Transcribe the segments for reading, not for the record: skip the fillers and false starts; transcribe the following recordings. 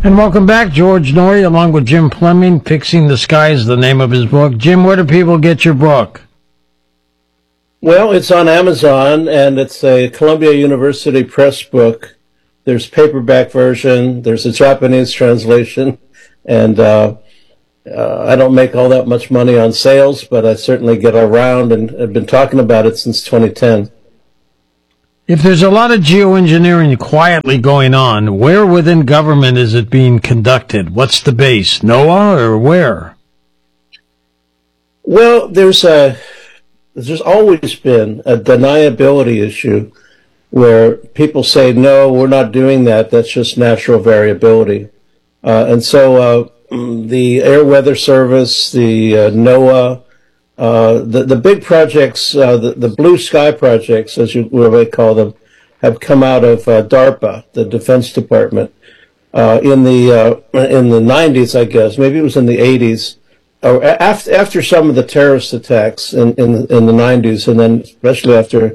And welcome back, George Noory, along with Jim Fleming. Fixing the Sky is the name of his book. Jim, where do people get your book? Well, it's on Amazon, and it's a Columbia University Press book. There's paperback version, there's a Japanese translation, and I don't make all that much money on sales, but I certainly get around, and I've been talking about it since 2010. If there's a lot of geoengineering quietly going on, where within government is it being conducted? What's the base, NOAA or where? Well, there's always been a deniability issue where people say, no, we're not doing that. That's just natural variability. And so the Air Weather Service, the NOAA, the big projects, the blue sky projects, as you may call them, have come out of DARPA, the Defense Department, in the 90s, I guess. Maybe it was in the 80s. Or after some of the terrorist attacks in the 90s, and then especially after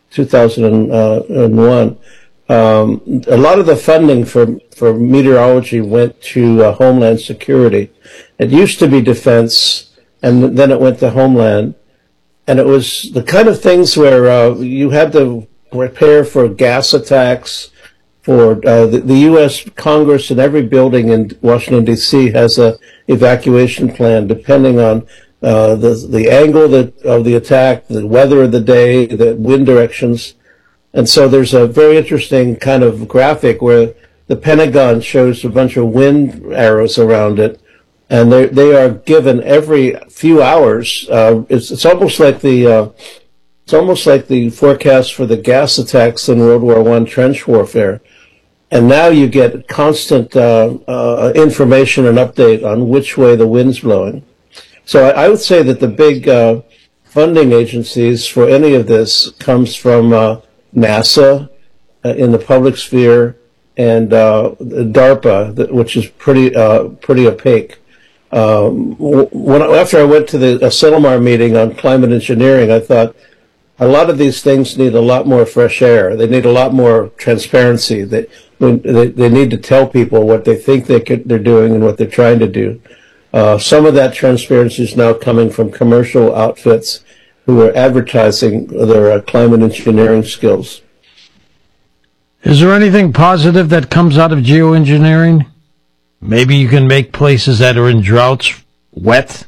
2001, a lot of the funding for meteorology went to Homeland Security. It used to be Defense, and then it went to Homeland, and it was the kind of things where you had to prepare for gas attacks. For the U.S. Congress and every building in Washington, D.C. has a evacuation plan depending on the angle of the attack, the weather of the day, the wind directions. And so there's a very interesting kind of graphic where the Pentagon shows a bunch of wind arrows around it, and they are given every few hours. It's almost like the forecast for the gas attacks in World War I trench warfare. And now you get constant information and update on which way the wind's blowing. So I would say that the big funding agencies for any of this comes from NASA in the public sphere and DARPA, which is pretty opaque. After I went to the Asilomar meeting on climate engineering, I thought, a lot of these things need a lot more fresh air. They need a lot more transparency. They need to tell people what they think they're doing and what they're trying to do. Some of that transparency is now coming from commercial outfits who are advertising their climate engineering skills. Is there anything positive that comes out of geoengineering? Maybe you can make places that are in droughts wet?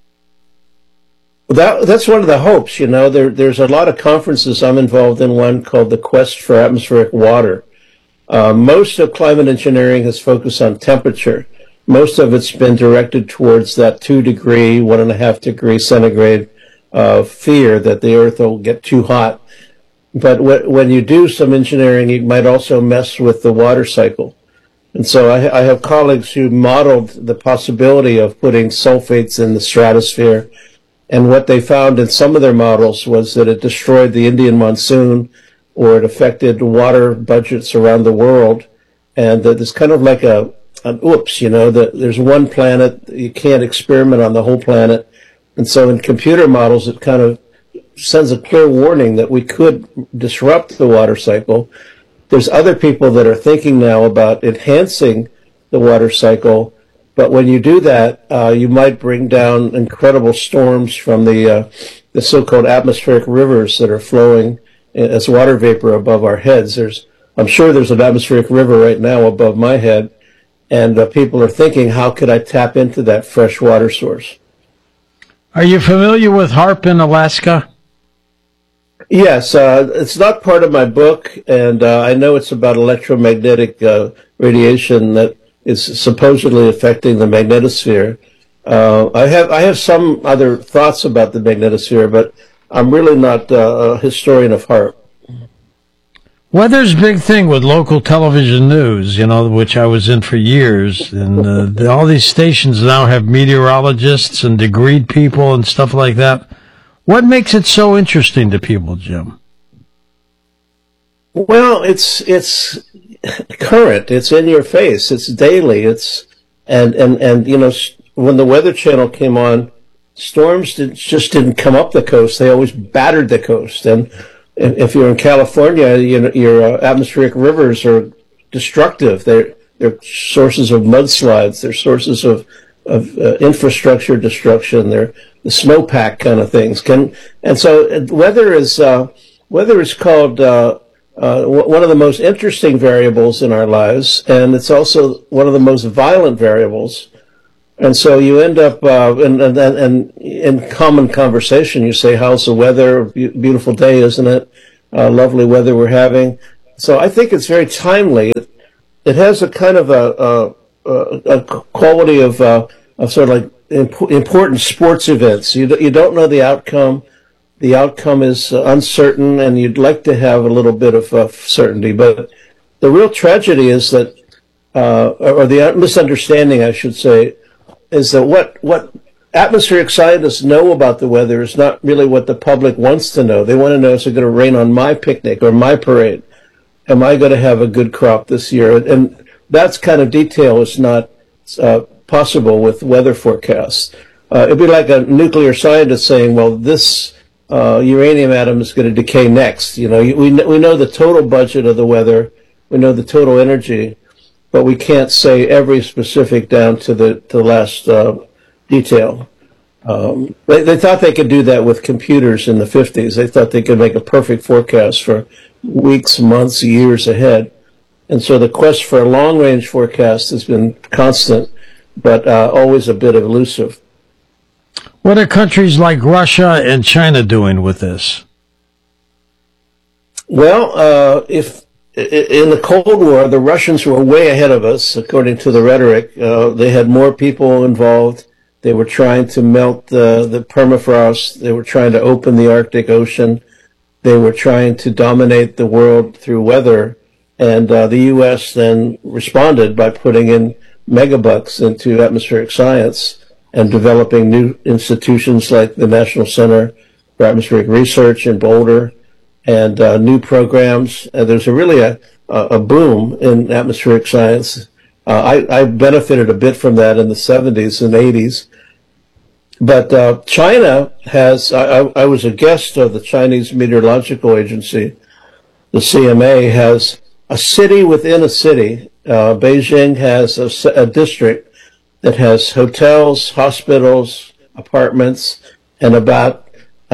That's one of the hopes, you know. There's a lot of conferences. I'm involved in one called the Quest for Atmospheric Water. Most of climate engineering has focused on temperature. Most of it's been directed towards that 2 degree, 1.5 degree centigrade fear that the Earth will get too hot. But when you do some engineering, you might also mess with the water cycle. And so I have colleagues who modeled the possibility of putting sulfates in the stratosphere. And what they found in some of their models was that it destroyed the Indian monsoon, or it affected water budgets around the world. And that it's kind of like an oops, you know, that there's one planet, you can't experiment on the whole planet. And so in computer models, it kind of sends a clear warning that we could disrupt the water cycle. There's other people that are thinking now about enhancing the water cycle. But when you do that, you might bring down incredible storms from the so-called atmospheric rivers that are flowing as water vapor above our heads. I'm sure there's an atmospheric river right now above my head, and people are thinking, how could I tap into that fresh water source? Are you familiar with HAARP in Alaska? Yes, it's not part of my book, and I know it's about electromagnetic radiation that is supposedly affecting the magnetosphere. I have some other thoughts about the magnetosphere, but I'm really not a historian of HAARP. Weather's a big thing with local television news, you know, which I was in for years. And all these stations now have meteorologists and degreed people and stuff like that. What makes it so interesting to people, Jim? Well, it's current. It's in your face. It's daily. And you know, when the Weather Channel came on, storms just didn't come up the coast. They always battered the coast. And if you're in California, you know, your atmospheric rivers are destructive. they're sources of mudslides. They're sources of infrastructure destruction. They're the snowpack kind of things. And so weather is called one of the most interesting variables in our lives, and it's also one of the most violent variables. And so you end up and in common conversation, you say, "How's the weather? Beautiful day, isn't it? Lovely weather we're having." So I think it's very timely. It has a kind of a quality of sort of like important sports events. You don't know the outcome. The outcome is uncertain, and you'd like to have a little bit of certainty. But the real tragedy is that, or the misunderstanding, I should say, is that what atmospheric scientists know about the weather is not really what the public wants to know. They want to know, is it going to rain on my picnic or my parade? Am I going to have a good crop this year? And that kind of detail is not possible with weather forecasts. It'd be like a nuclear scientist saying, well, this uranium atom is going to decay next. You know, we know the total budget of the weather. We know the total energy, but we can't say every specific down to the last detail. They thought they could do that with computers in the 50s. They thought they could make a perfect forecast for weeks, months, years ahead. And so the quest for a long-range forecast has been constant, but always a bit elusive. What are countries like Russia and China doing with this? Well, if in the Cold War, the Russians were way ahead of us, according to the rhetoric. They had more people involved. They were trying to melt the permafrost. They were trying to open the Arctic Ocean. They were trying to dominate the world through weather. And the U.S. then responded by putting in megabucks into atmospheric science and developing new institutions like the National Center for Atmospheric Research in Boulder, and new programs. There's really a boom in atmospheric science. I benefited a bit from that in the 70s and 80s. But China has, I was a guest of the Chinese Meteorological Agency. The CMA has a city within a city. Beijing has a district that has hotels, hospitals, apartments, and about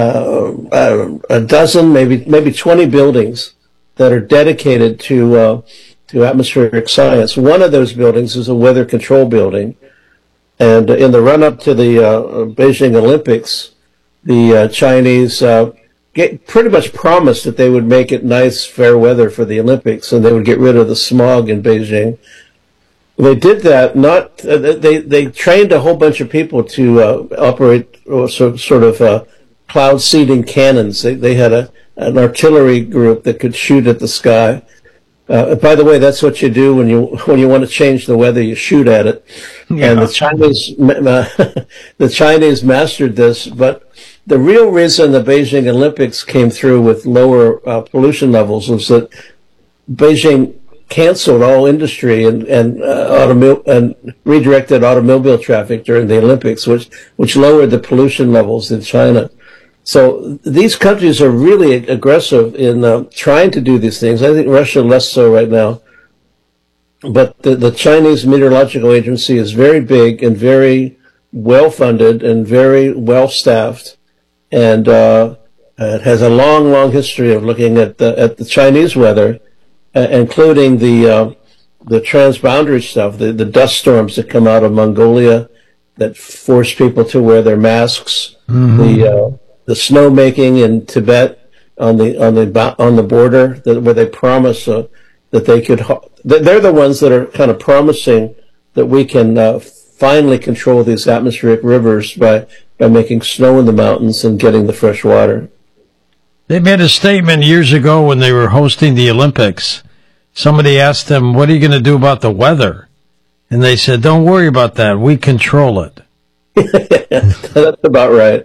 a dozen, maybe 20 buildings that are dedicated to atmospheric science. One of those buildings is a weather control building. And in the run-up to the Beijing Olympics, the Chinese pretty much promised that they would make it nice, fair weather for the Olympics, and they would get rid of the smog in Beijing. They did that. They trained a whole bunch of people to operate sort of cloud seeding cannons. They had an artillery group that could shoot at the sky. By the way, that's what you do when you want to change the weather. You shoot at it. Yeah. And the Chinese mastered this. But the real reason the Beijing Olympics came through with lower pollution levels was that Beijing canceled all industry and redirected automobile traffic during the Olympics, which lowered the pollution levels in China. So these countries are really aggressive in trying to do these things. I think Russia less so right now. But the Chinese Meteorological Agency is very big and very well funded and very well staffed, and it has a long history of looking at the Chinese weather, including the transboundary stuff, the dust storms that come out of Mongolia that force people to wear their masks, the snowmaking in Tibet on the border where they promise that they could. They're the ones that are kind of promising that we can finally control these atmospheric rivers by making snow in the mountains and getting the fresh water. They made a statement years ago when they were hosting the Olympics. Somebody asked them, "What are you going to do about the weather?" And they said, "Don't worry about that. We control it." That's about right.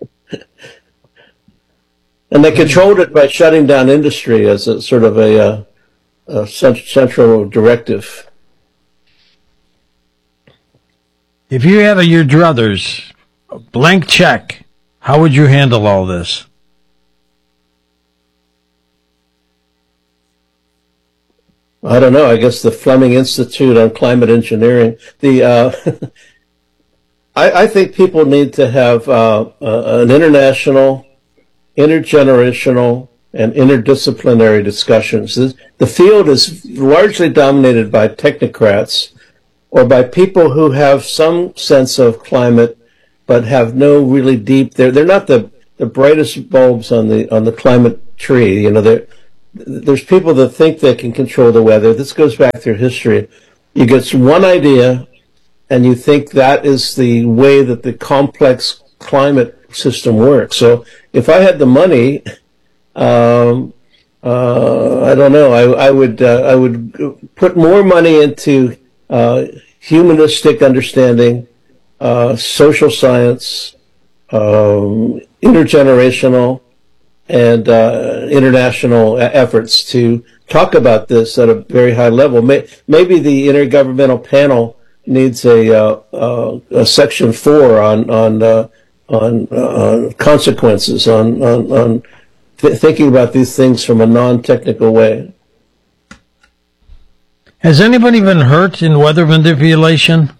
And they controlled it by shutting down industry as a sort of a central directive. If you had your druthers, blank check, how would you handle all this? I don't know. I guess the Fleming Institute on Climate Engineering. I think people need to have an international, intergenerational, and interdisciplinary discussions. The field is largely dominated by technocrats or by people who have some sense of climate but have no really deep. They're not the brightest bulbs on the climate tree. You know, there's people that think they can control the weather. This goes back through history. You get one idea, and you think that is the way that the complex climate system works. So if I had the money, I don't know. I would put more money into humanistic understanding, social science, intergenerational, and international efforts to talk about this at a very high level. Maybe the Intergovernmental Panel needs a Section 4 on consequences, on thinking about these things from a non-technical way. Has anybody been hurt in weather manipulation?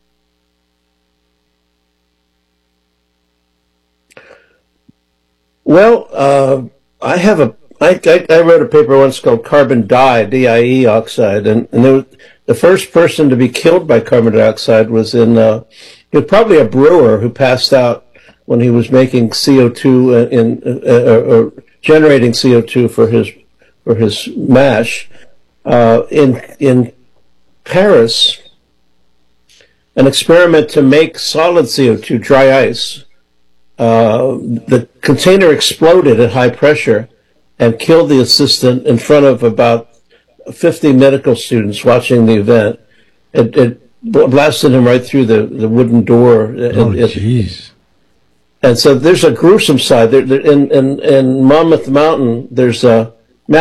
Well, I wrote a paper once called Carbon DIE oxide, and the first person to be killed by carbon dioxide was he was probably a brewer who passed out when he was making CO2 or generating CO2 for his mash. In Paris, an experiment to make solid CO2, dry ice, the container exploded at high pressure and killed the assistant in front of about 50 medical students watching the event. It blasted him right through the wooden door. Oh, jeez. And so there's a gruesome side. In Mammoth Mountain, there's a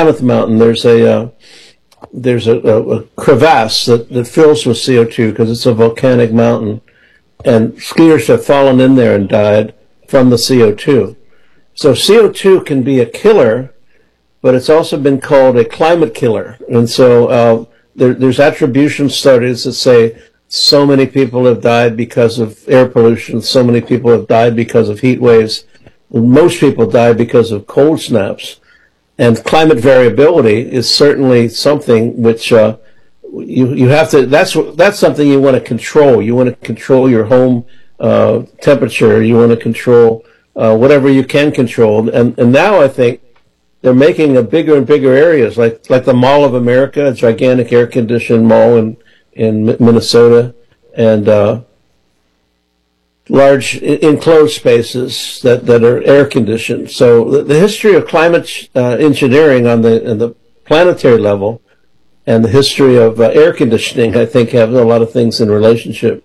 crevasse that fills with CO2 because it's a volcanic mountain, and skiers have fallen in there and died from the CO2. So CO2 can be a killer, but it's also been called a climate killer. And so there's attribution studies that say so many people have died because of air pollution, so many people have died because of heat waves, most people die because of cold snaps. And climate variability is certainly something which you have to. That's something you want to control. You want to control your home temperature. You want to control whatever you can control. And now I think they're making a bigger and bigger areas, like the Mall of America, a gigantic air-conditioned mall in Minnesota, and large enclosed spaces that are air conditioned. So the history of climate engineering on the planetary level and the history of air conditioning, I think, have a lot of things in relationship.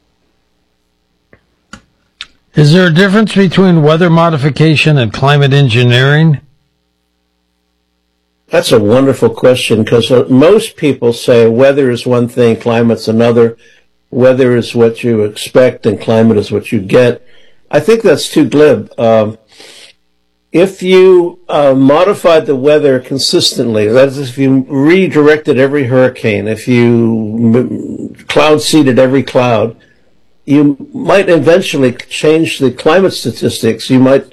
Is there a difference between weather modification and climate engineering? That's a wonderful question, because most people say weather is one thing, climate's another. Weather is what you expect and climate is what you get. I think that's too glib. If you modified the weather consistently, that is, if you redirected every hurricane, if you cloud seeded every cloud, you might eventually change the climate statistics. You might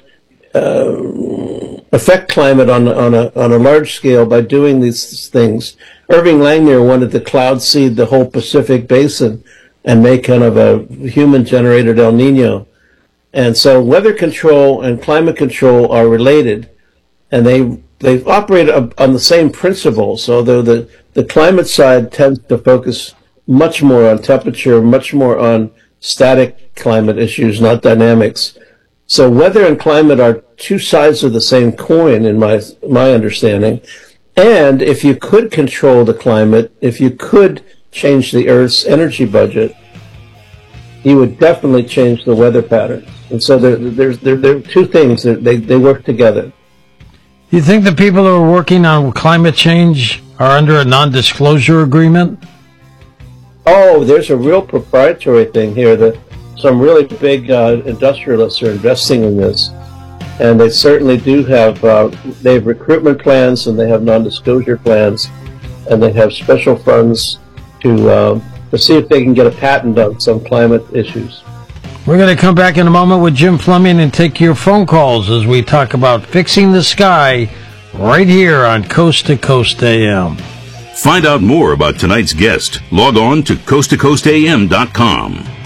affect climate on a large scale by doing these things. Irving Langmuir wanted to cloud seed the whole Pacific Basin and make kind of a human-generated El Nino. And so weather control and climate control are related, and they operate on the same principles, although the climate side tends to focus much more on temperature, much more on static climate issues, not dynamics. So weather and climate are two sides of the same coin in my understanding. And if you could control the climate, if you could change the Earth's energy budget, you would definitely change the weather patterns. And so there are two things that they work together. Do you think the people who are working on climate change are under a non-disclosure agreement? Oh, there's a real proprietary thing here that some really big industrialists are investing in this. And they certainly do have, they have recruitment plans and they have non-disclosure plans. and they have special funds to see if they can get a patent on some climate issues. We're going to come back in a moment with Jim Fleming and take your phone calls as we talk about fixing the sky right here on Coast to Coast AM. Find out more about tonight's guest. Log on to coasttocoastam.com.